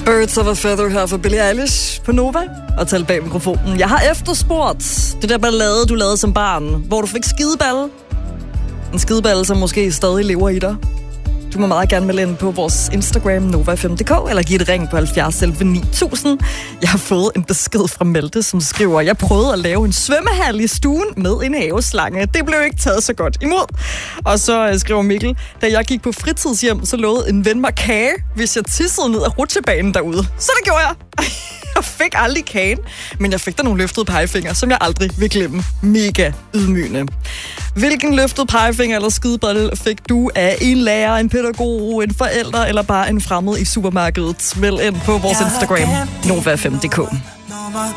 Birds of a Feather her for Billie Eilish på Nova og tal bag mikrofonen. Jeg har efterspurgt det der ballade, du lavede som barn, hvor du fik skideballe. En skideballe, som måske stadig lever i dig. Du må meget gerne melde ind på vores Instagram, Nova5.dk, eller give et ring på 70 11 9000. Jeg har fået en besked fra Malte, som skriver, jeg prøvede at lave en svømmehal i stuen med en haveslange. Det blev ikke taget så godt imod. Og så skriver Mikkel, da jeg gik på fritidshjem, så lovede en ven mig kage, hvis jeg tissede ned ad rutsjebanen derude. Så det gjorde jeg. Jeg fik aldrig kagen, men jeg fik der nogle løftede pegefingre, som jeg aldrig vil glemme. Mega ydmygende. Hvilken løftet pegefinger eller skideballe fik du af en lærer, en pædagog, en forælder eller bare en fremmed i supermarkedet? Meld ind på vores Instagram, Nova5.dk.